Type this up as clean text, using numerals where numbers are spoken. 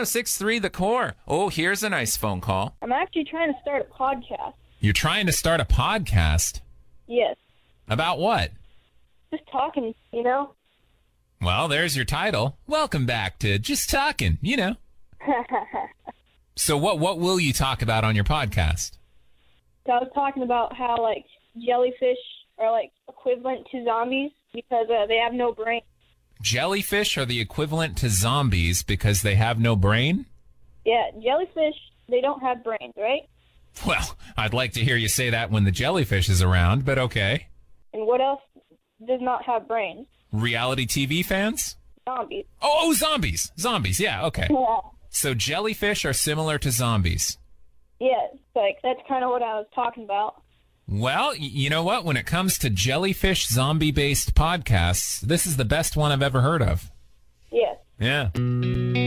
1063 The Core. Oh, here's a nice phone call. I'm actually trying to start a podcast. You're trying to start a podcast? Yes. About what? Just talking, Well, there's your title. Welcome back to Just Talking, So what will you talk about on your podcast? So I was talking about how, jellyfish are, equivalent to zombies because they have no brain. Jellyfish are the equivalent to zombies because they have no brain? Yeah, jellyfish, they don't have brains, right? Well, I'd like to hear you say that when the jellyfish is around, but okay. And what else does not have brains? Reality TV fans? Zombies. Oh, zombies. Zombies, yeah, okay. Yeah. So jellyfish are similar to zombies. Yeah, that's kind of what I was talking about. Well, you know what? When it comes to jellyfish zombie-based podcasts, this is the best one I've ever heard of. Yes. Yeah.